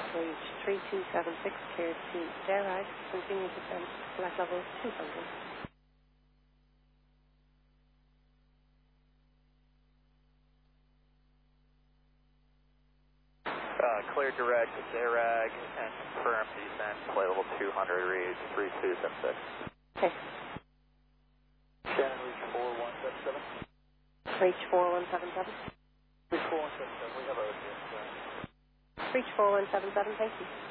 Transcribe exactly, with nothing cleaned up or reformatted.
Reach three two seven six, cleared to Derag, continue descent, flight level two hundred. Uh, clear direct to Derag and confirm descent, flight level two hundred, reach three two seven six. Okay. Shannon, reach four one seven seven. Reach four one seven seven. Reach four one seven seven, we have a... Reach four one seven seven, thank you.